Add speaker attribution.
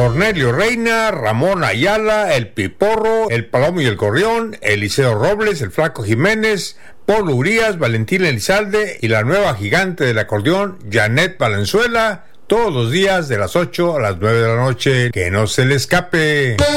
Speaker 1: Cornelio Reina, Ramón Ayala, El Piporro, El Palomo y el Gorrión, Eliseo Robles, El Flaco Jiménez, Polo Urias, Valentín Elizalde y la nueva gigante del acordeón, Janet Valenzuela, todos los días de las 8 a las 9 de la noche. Que no se le escape.